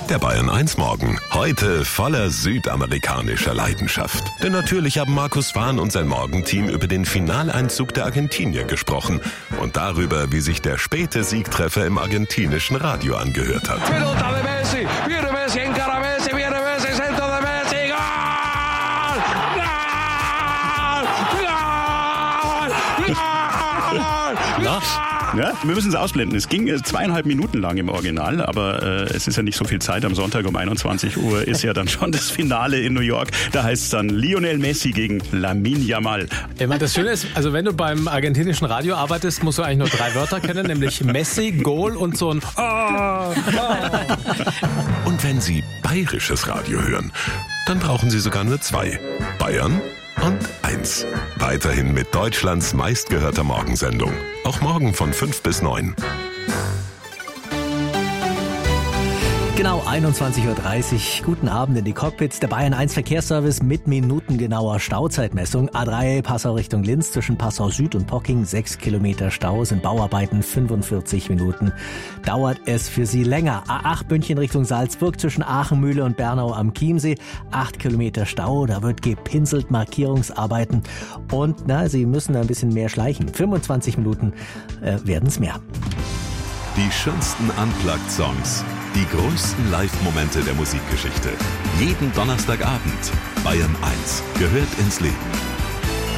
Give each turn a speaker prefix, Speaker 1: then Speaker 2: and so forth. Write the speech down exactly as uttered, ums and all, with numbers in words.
Speaker 1: Der Bayern eins Morgen. Heute voller südamerikanischer Leidenschaft. Denn natürlich haben Markus Wahn und sein Morgenteam über den Finaleinzug der Argentinier gesprochen. Und darüber, wie sich der späte Siegtreffer im argentinischen Radio angehört hat.
Speaker 2: Pelota de Messi, viene Messi, encara Messi, viene Messi, centro de Messi, Gol! Gol! Gol! Gol!
Speaker 3: Ja, wir müssen es ausblenden. Es ging äh, zweieinhalb Minuten lang im Original, aber äh, es ist ja nicht so viel Zeit. Am Sonntag um einundzwanzig Uhr ist ja dann schon das Finale in New York. Da heißt es dann Lionel Messi gegen Lamine Yamal.
Speaker 4: Ich meine, das Schöne ist, also wenn du beim argentinischen Radio arbeitest, musst du eigentlich nur drei Wörter kennen, nämlich Messi, Goal und so ein oh, oh.
Speaker 1: Und wenn Sie bayerisches Radio hören, dann brauchen Sie sogar nur zwei. Bayern und eins. Weiterhin mit Deutschlands meistgehörter Morgensendung. Auch morgen von fünf bis neun.
Speaker 5: Genau, einundzwanzig Uhr dreißig. Guten Abend in die Cockpits. Der Bayern eins Verkehrsservice mit minutengenauer Stauzeitmessung. A drei Passau Richtung Linz zwischen Passau Süd und Pocking. Sechs Kilometer Stau, sind Bauarbeiten. fünfundvierzig Minuten dauert es für Sie länger. A acht München Richtung Salzburg zwischen Aachenmühle und Bernau am Chiemsee. Acht Kilometer Stau, da wird gepinselt, Markierungsarbeiten. Und na, Sie müssen ein bisschen mehr schleichen. fünfundzwanzig Minuten äh, werden es mehr.
Speaker 1: Die schönsten Unplugged-Songs. Die größten Live-Momente der Musikgeschichte. Jeden Donnerstagabend. Bayern eins gehört ins Leben.